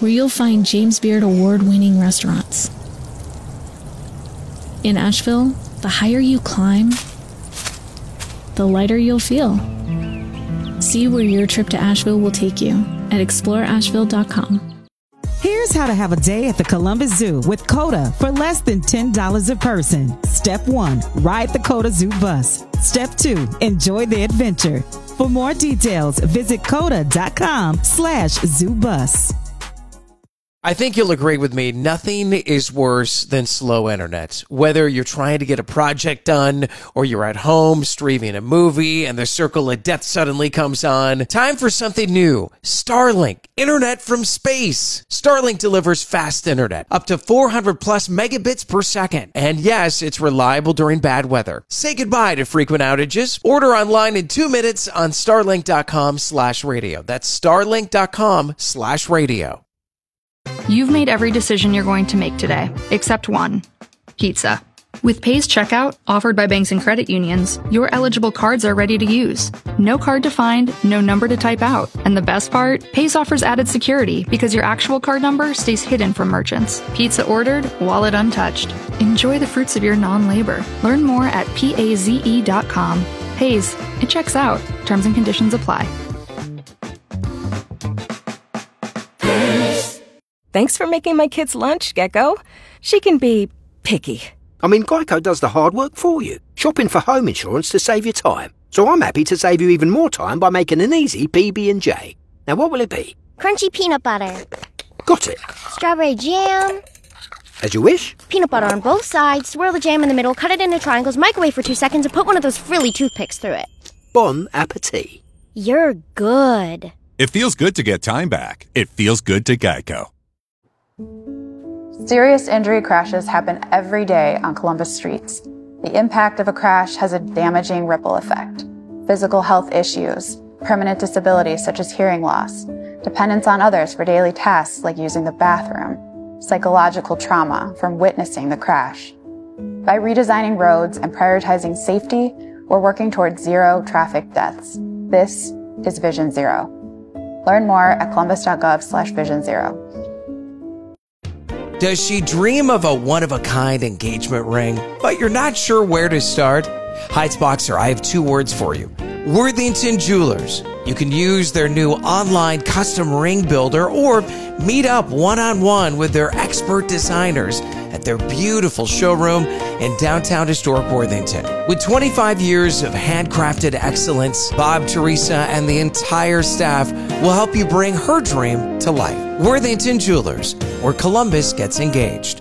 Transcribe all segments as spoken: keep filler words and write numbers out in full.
where you'll find James Beard award-winning restaurants. In Asheville, the higher you climb, the lighter you'll feel. See where your trip to Asheville will take you at explore asheville dot com. Here's how to have a day at the Columbus Zoo with COTA for less than ten dollars a person. Step one, ride the COTA Zoo bus. Step two, enjoy the adventure. For more details, visit coda.com slash zoo bus. I think you'll agree with me, nothing is worse than slow internet. Whether you're trying to get a project done or you're at home streaming a movie and the circle of death suddenly comes on, time for something new. Starlink, internet from space. Starlink delivers fast internet, up to four hundred plus megabits per second. And yes, it's reliable during bad weather. Say goodbye to frequent outages. Order online in two minutes on starlink.com slash radio. That's starlink.com slash radio. You've made every decision you're going to make today, except one. Pizza. With Pay's checkout, offered by banks and credit unions, your eligible cards are ready to use. No card to find, no number to type out. And the best part? Pay's offers added security because your actual card number stays hidden from merchants. Pizza ordered, wallet untouched. Enjoy the fruits of your non-labor. Learn more at paze dot com. Pay's. It checks out. Terms and conditions apply. Thanks for making my kids' lunch, Gecko. She can be picky. I mean, Geico does the hard work for you. Shopping for home insurance to save you time. So I'm happy to save you even more time by making an easy P B and J. Now, what will it be? Crunchy peanut butter. Got it. Strawberry jam. As you wish. Peanut butter on both sides, swirl the jam in the middle, cut it into triangles, microwave for two seconds, and put one of those frilly toothpicks through it. Bon appetit. You're good. It feels good to get time back. It feels good to Geico. Serious injury crashes happen every day on Columbus streets. The impact of a crash has a damaging ripple effect. Physical health issues, permanent disabilities such as hearing loss, dependence on others for daily tasks like using the bathroom, psychological trauma from witnessing the crash. By redesigning roads and prioritizing safety, we're working towards zero traffic deaths. This is Vision Zero. Learn more at columbus.gov slash vision zero. Does she dream of a one-of-a-kind engagement ring, but you're not sure where to start? Heights Boxer, I have two words for you. Worthington Jewelers. You can use their new online custom ring builder or meet up one-on-one with their expert designers at their beautiful showroom in downtown historic Worthington. With twenty-five years of handcrafted excellence, Bob, Teresa, and the entire staff will help you bring her dream to life. Worthington Jewelers, where Columbus gets engaged.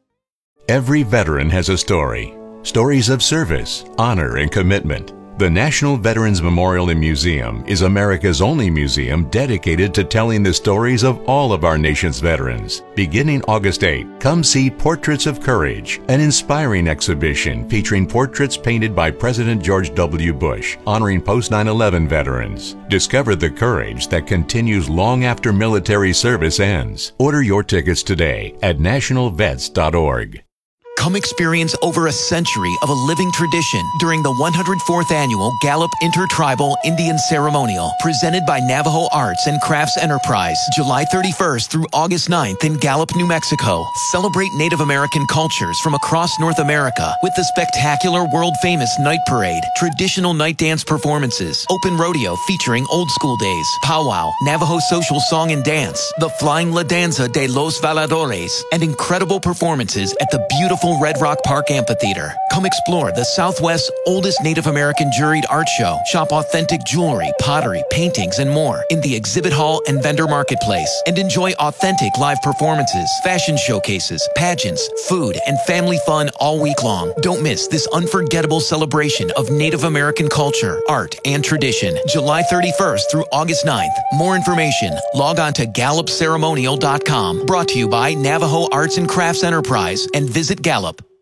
Every veteran has a story. Stories of service, honor, and commitment. The National Veterans Memorial and Museum is America's only museum dedicated to telling the stories of all of our nation's veterans. Beginning August eighth, come see Portraits of Courage, an inspiring exhibition featuring portraits painted by President George W. Bush, honoring post nine eleven veterans. Discover the courage that continues long after military service ends. Order your tickets today at national vets dot org. Come experience over a century of a living tradition during the one hundred fourth Annual Gallup Intertribal Indian Ceremonial, presented by Navajo Arts and Crafts Enterprise, July thirty-first through August ninth in Gallup, New Mexico. Celebrate Native American cultures from across North America with the spectacular world-famous Night Parade, traditional night dance performances, open rodeo featuring old school days, powwow, Navajo social song and dance, the Flying La Danza de los Valadores, and incredible performances at the beautiful Red Rock Park Amphitheater. Come explore the Southwest's oldest Native American juried art show. Shop authentic jewelry, pottery, paintings, and more in the exhibit hall and vendor marketplace. And enjoy authentic live performances, fashion showcases, pageants, food, and family fun all week long. Don't miss this unforgettable celebration of Native American culture, art, and tradition. July thirty-first through August ninth. More information, log on to gallup ceremonial dot com. Brought to you by Navajo Arts and Crafts Enterprise and Visit Gallup.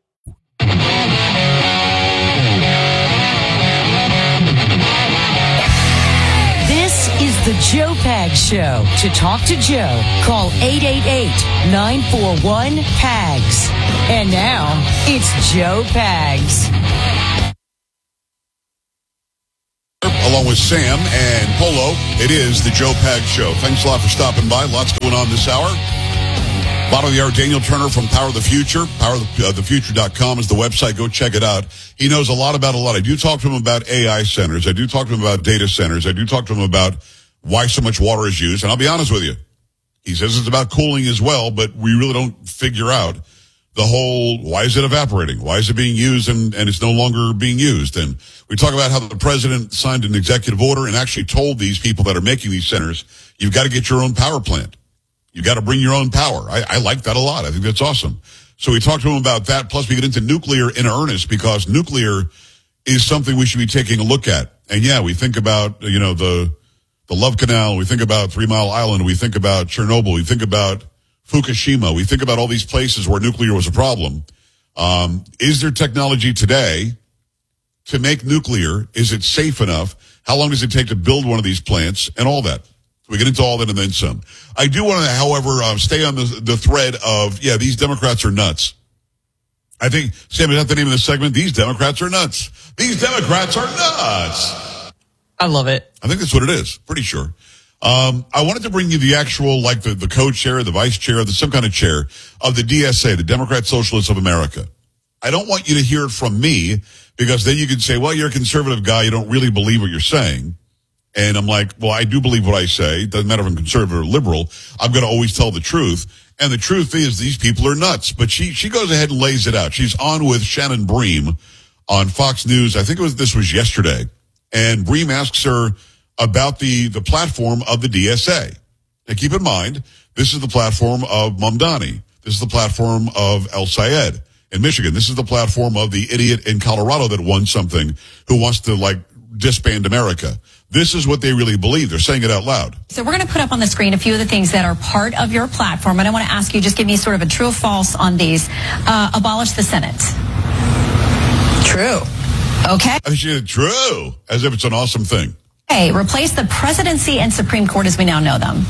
This is the Joe Pags Show. To talk to Joe, call eight eight eight, nine four one, P A G S. And now, it's Joe Pags. along with Sam and Polo. It is the Joe Pag Show. Thanks a lot for stopping by. Lots going on this hour. Bottom of the hour, Daniel Turner from Power of the Future. power of the future dot com is the website. Go check it out. He knows a lot about a lot. I do talk to him about A I centers. I do talk to him about data centers. I do talk to him about why so much water is used. And I'll be honest with you. He says it's about cooling as well, but we really don't figure out the whole, why is it evaporating? Why is it being used and, and it's no longer being used? And we talk about how the president signed an executive order and actually told these people that are making these centers, you've got to get your own power plant. You got to bring your own power. I, I like that a lot. I think that's awesome. So we talked to him about that. Plus, we get into nuclear in earnest because nuclear is something we should be taking a look at. And yeah, we think about, you know, the the Love Canal. We think about Three Mile Island. We think about Chernobyl. We think about Fukushima. We think about all these places where nuclear was a problem. Um, is there technology today to make nuclear? Is it safe enough? How long does it take to build one of these plants and all that? We get into all that and then some. I do want to, however, uh, stay on the, the thread of, yeah, these Democrats are nuts. I think, Sam, is that the name of the segment? These Democrats are nuts. These Democrats are nuts. I love it. I think that's what it is. Pretty sure. Um, I wanted to bring you the actual, like the, the co-chair, the vice chair, the some kind of chair of the D S A, the Democrat Socialists of America. I don't want you to hear it from me because then you can say, well, you're a conservative guy. You don't really believe what you're saying. And I'm like, well, I do believe what I say. It doesn't matter if I'm conservative or liberal. I'm going to always tell the truth. And the truth is these people are nuts. But she, she goes ahead and lays it out. She's on with Shannon Bream on Fox News. I think it was, this was yesterday. And Bream asks her about the, the platform of the D S A. Now keep in mind, this is the platform of Mamdani. This is the platform of El Sayed in Michigan. This is the platform of the idiot in Colorado that won something who wants to like disband America. This is what they really believe. They're saying it out loud. So we're going to put up on the screen a few of the things that are part of your platform. And I want to ask you, just give me sort of a true or false on these. Uh, abolish the Senate. True. Okay. I think she said true, as if it's an awesome thing. Hey, replace the presidency and Supreme Court as we now know them.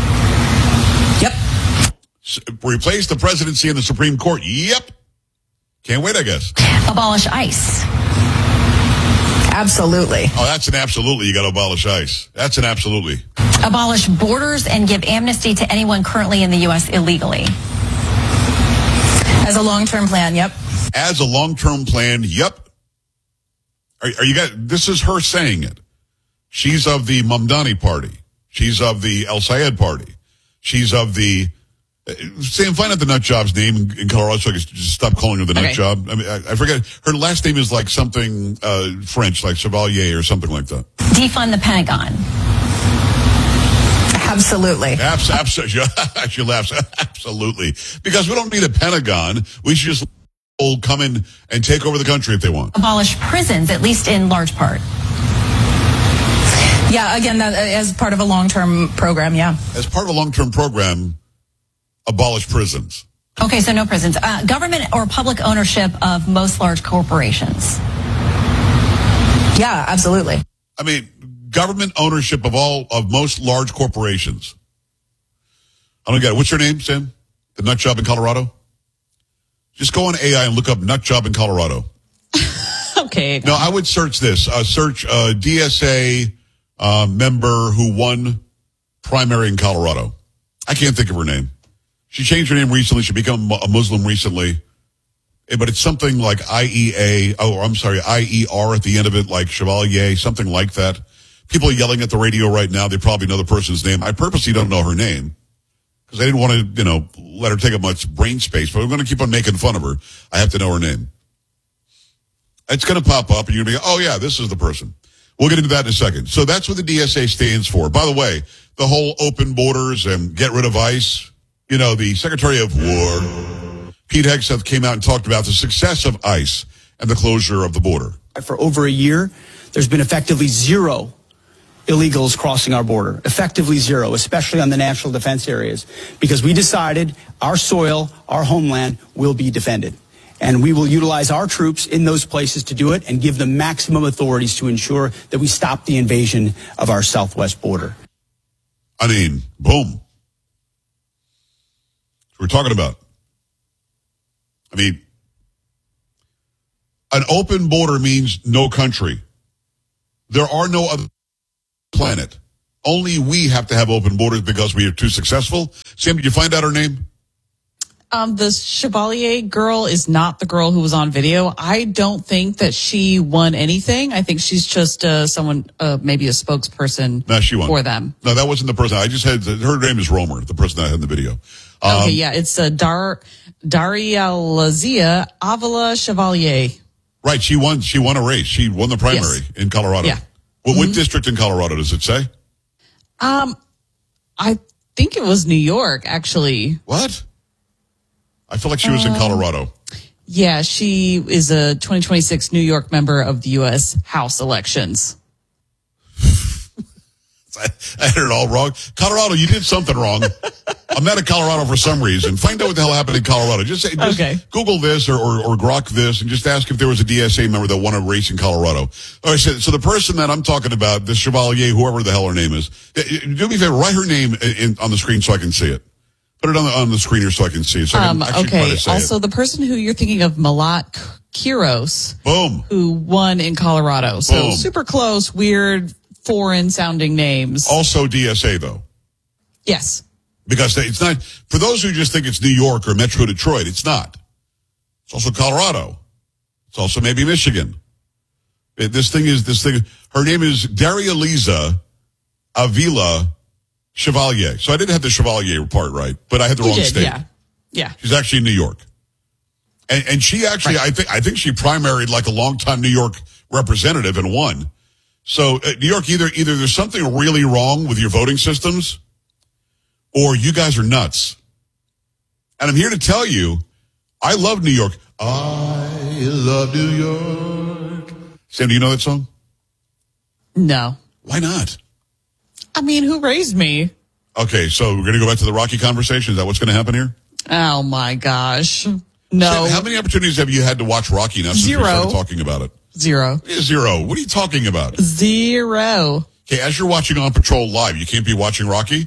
Yep. S- replace the presidency and the Supreme Court. Yep. Can't wait, I guess. Abolish ICE. Absolutely. Oh, that's an absolutely. You got to abolish ICE. That's an absolutely. Abolish borders and give amnesty to anyone currently in the U S illegally. As a long-term plan, yep. As a long-term plan, yep. Are, are you guys? This is her saying it. She's of the Mamdani party. She's of the El Sayed party. She's of the. Uh, Sam, find out the nut job's name in, in Colorado so I can just stop calling her the okay. nut job. I mean, I, I forget. Her last name is like something uh, French, like Chevalier or something like that. Defund the Pentagon. Absolutely. Abs- abs- she laughs. Absolutely. Because we don't need a Pentagon. We should just come in and take over the country if they want. Abolish prisons, at least in large part. Yeah, again, that, as part of a long-term program, yeah. As part of a long-term program, abolish prisons. Okay, so no prisons. Uh, government or public ownership of most large corporations. Yeah, absolutely. I mean, government ownership of all, of most large corporations. I don't get it. What's your name, Sam? The nut job in Colorado? Just go on A I and look up nut job in Colorado. Okay. No, I would search this. Uh, search uh, D S A uh, member who won primary in Colorado. I can't think of her name. She changed her name recently. She became a Muslim recently. But it's something like I E A. Oh, I'm sorry, I E R at the end of it, like Chevalier, something like that. People are yelling at the radio right now. They probably know the person's name. I purposely don't know her name because I didn't want to, you know, let her take up much brain space. But we're going to keep on making fun of her. I have to know her name. It's going to pop up, and you're going to be, oh, yeah, this is the person. We'll get into that in a second. So that's what the D S A stands for. By the way, the whole open borders and get rid of ICE, you know, the Secretary of War, Pete Hegseth, came out and talked about the success of ICE and the closure of the border. For over a year, there's been effectively zero illegals crossing our border, effectively zero, especially on the national defense areas, because we decided our soil, our homeland will be defended. And we will utilize our troops in those places to do it and give them maximum authorities to ensure that we stop the invasion of our southwest border. I mean, boom. That's what we're talking about. I mean, an open border means no country. There are no other planet. Only we have to have open borders because we are too successful. Sam, did you find out her name? Um, the Chevalier girl is not the girl who was on video. I don't think that she won anything. I think she's just uh, someone, uh, maybe a spokesperson No, she won. for them. No, that wasn't the person. I just had, her name is Romer, the person that I had in the video. Um, Okay, yeah, it's uh, Dar Darialazia Avila Chevalier. Right, she won. She won a race. She won the primary Yes. in Colorado. Yeah. Well, Mm-hmm. what district in Colorado does it say? Um, I think it was New York, actually. What? I feel like she was in Uh, Colorado. Yeah, she is a twenty twenty-six New York member of the U S House elections. I, I had it all wrong. Colorado, you did something wrong. I'm mad at Colorado for some reason. Find out what the hell happened in Colorado. Just, say, just Okay. Google this or, or, or Grok this and just ask if there was a D S A member that won a race in Colorado. All right, so, so the person that I'm talking about, the Chevalier, whoever the hell her name is, do me a favor, write her name in, in, on the screen so I can see it. Put it on the, on the screener so I can see it. So I can Um, actually try okay, to say also it. the person who you're thinking of, Malat Kiros, Boom. who won in Colorado. So Boom. super close, weird, foreign-sounding names. Also D S A, though. Yes. Because they- it's not, for those who just think it's New York or Metro Detroit, it's not. It's also Colorado. It's also maybe Michigan. It- this thing is, this thing, her name is Darialeza Avila Chevalier. So I didn't have the Chevalier part right, but I had the You wrong did, state. yeah. Yeah. She's actually in New York. And, and she actually, I think, I think she primaried like a longtime New York representative and won. So uh, New York, either, either there's something really wrong with your voting systems or you guys are nuts. And I'm here to tell you, I love New York. I love New York. Sam, do you know that song? No. Why not? I mean, who raised me? Okay, so we're going to go back to the Rocky conversation. Is that what's going to happen here? Oh, my gosh. No. Sam, how many opportunities have you had to watch Rocky now since Zero. we started talking about it? Zero. Zero. What are you talking about? Zero. Okay, as you're watching On Patrol live, you can't be watching Rocky?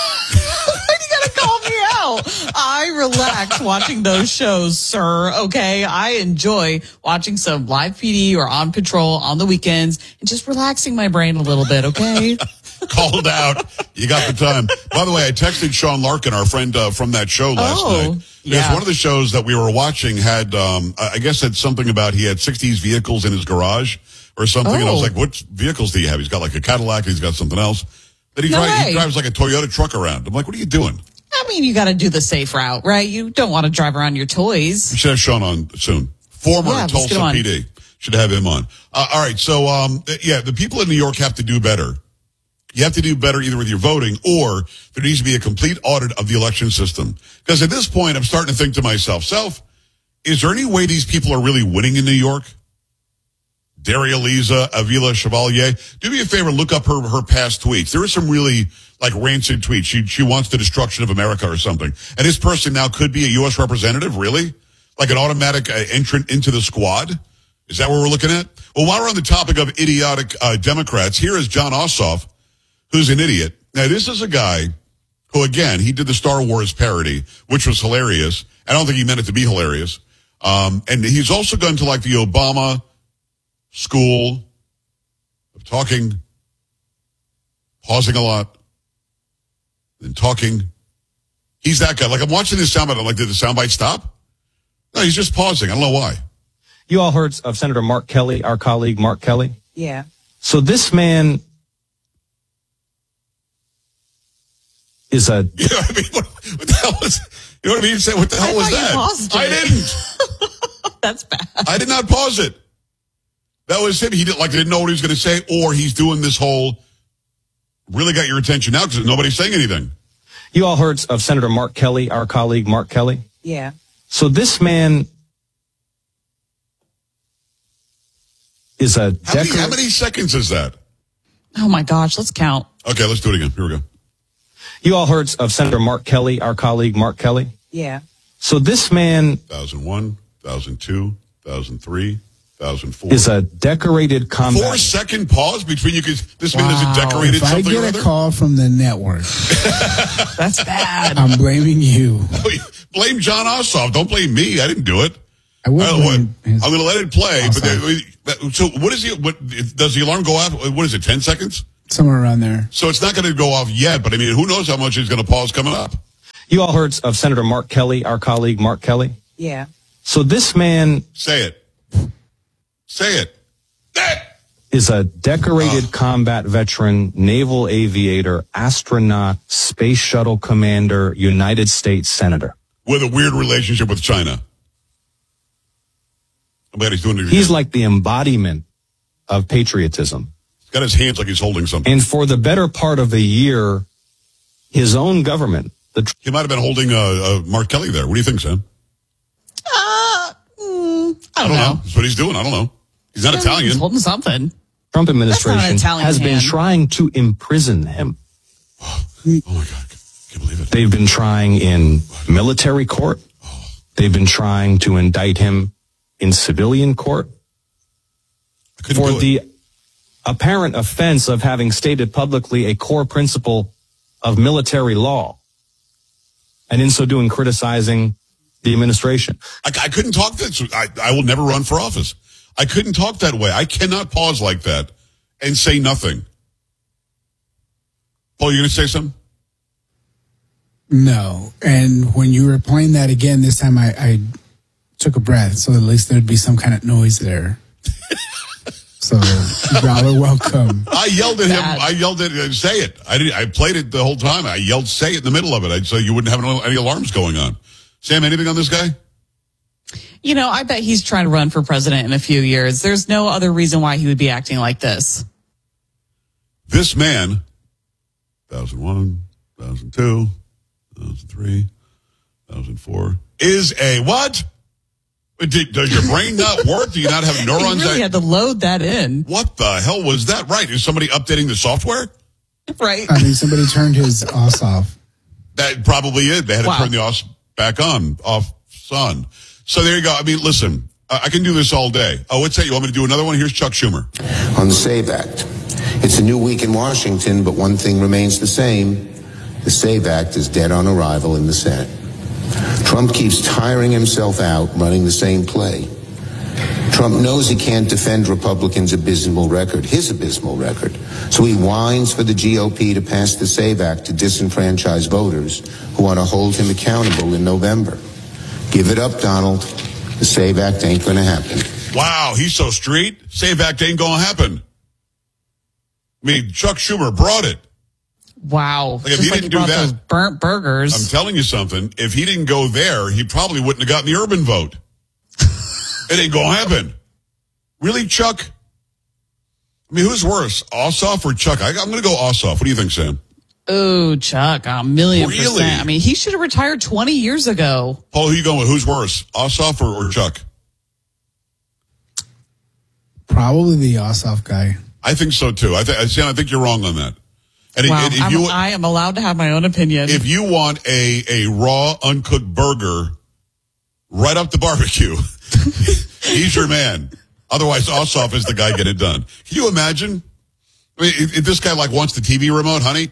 Call me out. I relax watching those shows, sir. Okay. I enjoy watching some live P D or On Patrol on the weekends and just relaxing my brain a little bit. Okay. Called out. You got the time. By the way, I texted Sean Larkin, our friend uh, from that show last Oh, night. Because yeah. one of the shows that we were watching had, um, I I guess had something about he had sixties vehicles in his garage or something. And I was Oh. like, what vehicles do you have? He's got like a Cadillac. He's got something else. Then he, No drives, he way. drives like a Toyota truck around. I'm like, what are you doing? I mean, you got to do the safe route, right? You don't want to drive around your toys. We should have Sean on soon. Former Yeah, let's get him Tulsa on. P D. Should have him on. Uh, all right. So, um, yeah, the people in New York have to do better. You have to do better either with your voting or there needs to be a complete audit of the election system. Because at this point, I'm starting to think to myself, self, is there any way these people are really winning in New York? Darialeza Avila Chevalier. Do me a favor, look up her, her past tweets. There are some really like rancid tweets. She, she wants the destruction of America or something. And this person now could be a U S representative, really? Like an automatic uh, entrant into the squad? Is that what we're looking at? Well, while we're on the topic of idiotic uh, Democrats, here is John Ossoff, who's an idiot. Now, this is a guy who, again, he did the Star Wars parody, which was hilarious. I don't think he meant it to be hilarious. Um, and he's also gone to like the Obama school of talking, pausing a lot, then talking. He's that guy. Like I'm watching this soundbite. I'm like, did the soundbite stop? No, he's just pausing. I don't know why. You all heard of Senator Mark Kelly, our colleague Mark Kelly? Yeah. So this man is a... You know what I mean? What, what the hell was, you know what I mean? You say, what the hell I was thought you that? paused I it. didn't. That's bad. I did not pause it. That was him. He didn't like didn't know what he was going to say, or he's doing this whole really got your attention now because nobody's saying anything. You all heard of Senator Mark Kelly, our colleague Mark Kelly? Yeah. So this man is a... How many, decor- how many seconds is that? Oh my gosh. Let's count. Okay, let's do it again. Here we go. You all heard of Senator Mark Kelly, our colleague Mark Kelly? Yeah. So this man two thousand one, two thousand two, two thousand three, two thousand four. is a decorated combat... Four second pause between you. Cause this man isn't decorated If I something or get other. a call from the network, That's bad. I'm blaming you. Blame John Ossoff. Don't blame me. I didn't do it. I will. Uh, what, I'm going to let it play. But there, so what is he? What does the alarm go off? What is it? Ten seconds? Somewhere around there. So it's not going to go off yet. But I mean, who knows how much he's going to pause coming up? You all heard of Senator Mark Kelly, our colleague Mark Kelly? Yeah. So this man... Say it. Say it. ...is a decorated oh. combat veteran, naval aviator, astronaut, space shuttle commander, United States Senator. With a weird relationship with China. I'm glad he's doing it again. He's like the embodiment of patriotism. He's got his hands like he's holding something. And for the better part of a year, his own government... The tr- he might have been holding uh, uh, Mark Kelly there. What do you think, Sam? Uh, mm, I don't, I don't know. know. That's what he's doing. I don't know. He's not yeah, Italian. He's holding something. Trump administration has hand. been trying to imprison him. Oh, my God. I can't believe it. They've been trying in military court. They've been trying to indict him in civilian court for the apparent offense of having stated publicly a core principle of military law. And in so doing, criticizing the administration. I, I couldn't talk this. I, I will never run for office. I couldn't talk that way. I cannot pause like that and say nothing. Paul, you going to say something? No. And when you were playing that again, this time I, I took a breath, so at least there'd be some kind of noise there. So y'all are welcome. I yelled at him. I yelled at him, say it. I didn't, I played it the whole time. I yelled, say it in the middle of it. I, so you wouldn't have any alarms going on. Sam, anything on this guy? You know, I bet he's trying to run for president in a few years. There's no other reason why he would be acting like this. This man, two thousand one, two thousand two, two thousand three, two thousand four, is a what? Does your brain not work? Do you not have neurons? You really that, had to load that in. What the hell was that? Right. Is somebody updating the software? Right. I mean, somebody turned his O S off. That probably is. They had wow. to turn the O S back on, off, on. So there you go. I mean, listen, I can do this all day. Oh, what's that? You want me to do another one? Here's Chuck Schumer. On the SAVE Act. It's a new week in Washington, but one thing remains the same. The SAVE Act is dead on arrival in the Senate. Trump keeps tiring himself out running the same play. Trump knows he can't defend Republicans' abysmal record, his abysmal record, so he whines for the G O P to pass the SAVE Act to disenfranchise voters who want to hold him accountable in November. Give it up, Donald. The SAVE Act ain't going to happen. Wow, he's so street. SAVE Act ain't going to happen. I mean, Chuck Schumer brought it. Wow. Like if Just he like didn't he do brought that, those burnt burgers. I'm telling you something. If he didn't go there, he probably wouldn't have gotten the urban vote. It ain't going to happen. Really, Chuck? I mean, who's worse, Ossoff or Chuck? I, I'm going to go Ossoff. What do you think, Sam? Oh, Chuck, a million Really? percent. I mean, he should have retired twenty years ago. Paul, who you going with? Who's worse, Ossoff or, or Chuck? Probably the Ossoff guy. I think so, too. I, th- Sam, I think you're wrong on that. And wow, if, if I'm, you, I am allowed to have my own opinion. If you want a, a raw, uncooked burger right up the barbecue, he's your man. Otherwise, Ossoff is the guy get it done. Can you imagine? I mean, if, if this guy like wants the T V remote, honey,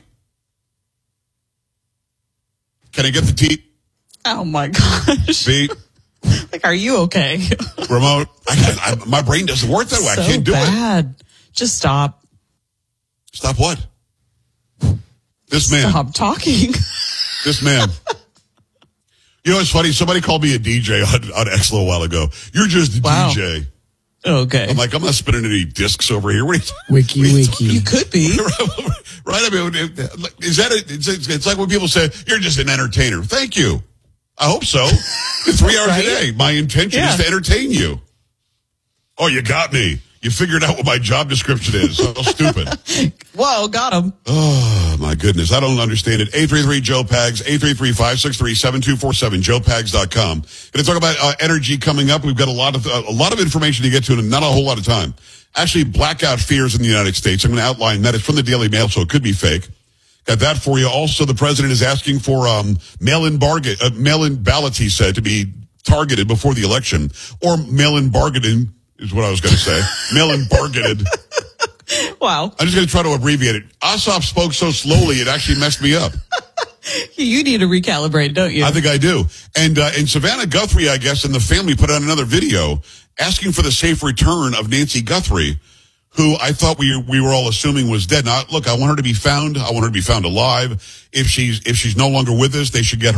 can I get the T V? Oh my gosh! Beat. Like, are you okay? Remote. I, I, my brain doesn't work that way. So I can't do bad. it. Just stop. Stop what? This man. Stop talking. This man. You know what's funny? Somebody called me a D J on, on X a little while ago. You're just a wow. D J. Okay. I'm like, I'm not spinning any discs over here. What are you Wiki, you wiki. You could be. Right? I mean, is that a, it's, it's like when people say, you're just an entertainer. Thank you. I hope so. Three hours right? a day. My intention yeah. is to entertain you. Oh, you got me. You figured out what my job description is. So stupid. Whoa, got him. Oh, my goodness. I don't understand it. eight three three, Joe Pags, eight three three, five six three, seven two four seven, joe pags dot com. Going to talk about uh, energy coming up. We've got a lot of uh, a lot of information to get to and not a whole lot of time. Actually, blackout fears in the United States. I'm going to outline that. It's from the Daily Mail, so it could be fake. Got that for you. Also, the president is asking for um, mail-in bargain, uh, mail-in ballots, he said, to be targeted before the election, or mail-in bargaining is what I was going to say. Mail-in bargained. Wow. I'm just going to try to abbreviate it. Ossoff spoke so slowly, it actually messed me up. You need to recalibrate, don't you? I think I do. And uh, and Savannah Guthrie, I guess, and the family put out another video asking for the safe return of Nancy Guthrie, who I thought we we were all assuming was dead. Now, look, I want her to be found. I want her to be found alive. If she's if she's no longer with us, they should get her